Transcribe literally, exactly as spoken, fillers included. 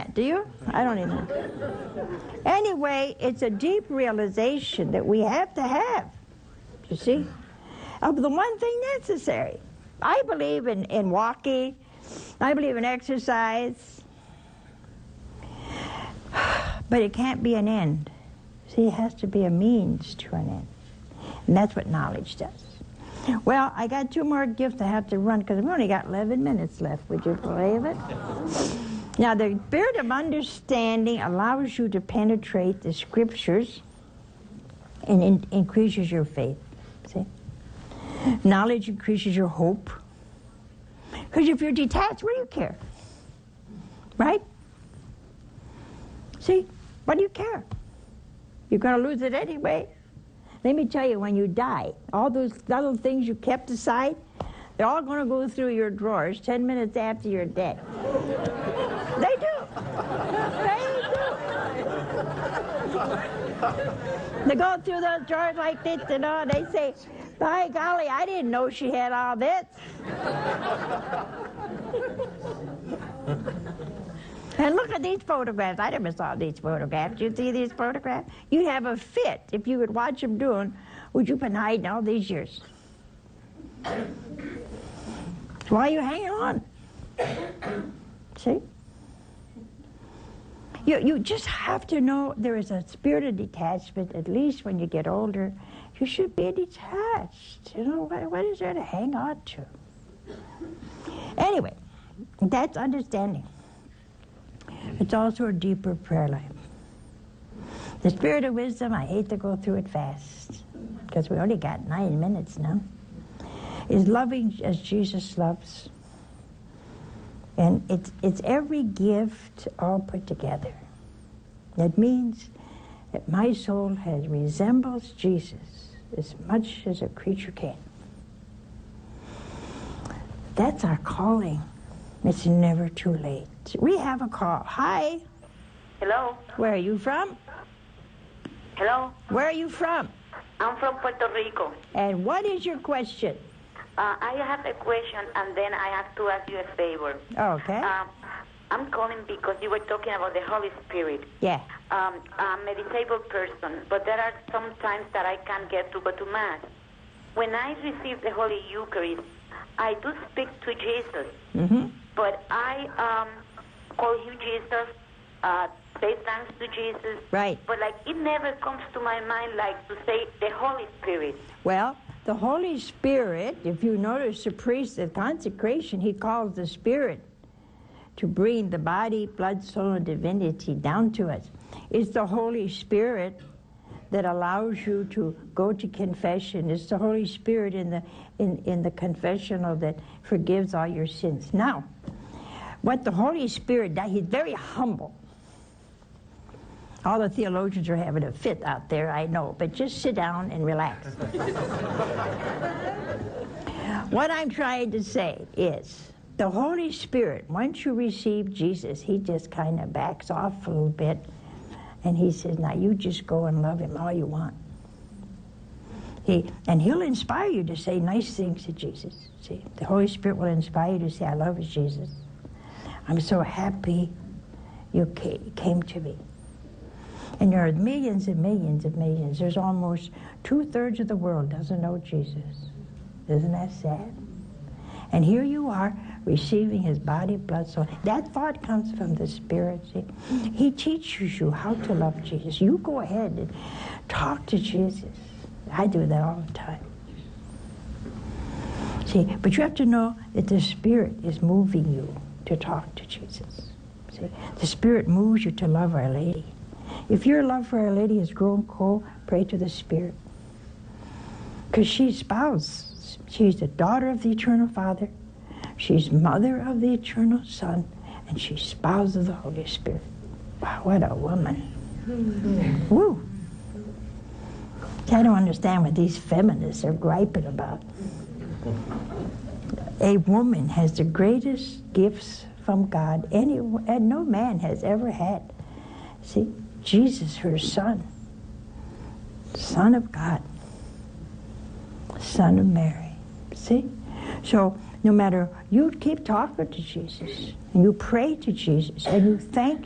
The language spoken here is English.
that, do you? I don't even know. Anyway, it's a deep realization that we have to have, you see, of the one thing necessary. I believe in, in walking. I believe in exercise. But it can't be an end. See, it has to be a means to an end. And that's what knowledge does. Well, I got two more gifts I have to run because we've only got eleven minutes left. Would you believe it? Now, the spirit of understanding allows you to penetrate the scriptures and in- increases your faith. See? Knowledge increases your hope. Because if you're detached, what do you care? Right? See? What do you care? You're going to lose it anyway. Let me tell you, when you die, all those little things you kept aside, they're all going to go through your drawers ten minutes after you're dead. They do. They do. They go through those drawers like this, you know, and they say, by golly, I didn't know she had all this. And look at these photographs. I never saw these photographs. You see these photographs? You'd have a fit if you would watch them doing what you've been hiding all these years. Why are you hanging on? See? You, you just have to know there is a spirit of detachment, at least when you get older. You should be detached. You know, what, what is there to hang on to? Anyway, that's understanding. It's also a deeper prayer life. The spirit of wisdom, I hate to go through it fast, because we only got nine minutes now, is loving as Jesus loves. And it's, it's every gift all put together. That means that my soul has resembles Jesus as much as a creature can. That's our calling. It's never too late. We have a call. Hi. Hello. Where are you from? Hello. Where are you from? I'm from Puerto Rico. And what is your question? Uh, I have a question, and then I have to ask you a favor. Okay. Um, I'm calling because you were talking about the Holy Spirit. Yeah. Um, I'm a disabled person, but there are some times that I can't get to go to Mass. When I receive the Holy Eucharist, I do speak to Jesus, Mm-hmm. but I um, call him Jesus, uh, say thanks to Jesus. Right. But like it never comes to my mind like to say the Holy Spirit. Well, the Holy Spirit, if you notice the priest at consecration, he calls the Spirit to bring the body, blood, soul, and divinity down to us. It's the Holy Spirit that allows you to go to confession. It's the Holy Spirit in the in, in the confessional that forgives all your sins. Now, what the Holy Spirit does, he's very humble. All the theologians are having a fit out there, I know, but just sit down and relax. What I'm trying to say is, the Holy Spirit, once you receive Jesus, he just kind of backs off a little bit, and he says, now you just go and love him all you want. He, and he'll inspire you to say nice things to Jesus. See, the Holy Spirit will inspire you to say, I love you, Jesus. I'm so happy you came to me. And there are millions and millions of millions. There's almost two-thirds of the world doesn't know Jesus. Isn't that sad? And here you are, receiving his body, blood, soul. That thought comes from the Spirit, see? He teaches you how to love Jesus. You go ahead and talk to Jesus. I do that all the time. See, but you have to know that the Spirit is moving you to talk to Jesus. See, the Spirit moves you to love Our Lady. If your love for Our Lady has grown cold, pray to the Spirit. Because she's spouse. She's the daughter of the Eternal Father. She's mother of the Eternal Son. And she's spouse of the Holy Spirit. Wow, what a woman. Mm-hmm. Woo. I don't understand what these feminists are griping about. A woman has the greatest gifts from God any, and no man has ever had. See, Jesus, her son, Son of God, Son of Mary. See? So no matter, you keep talking to Jesus, and you pray to Jesus, and you thank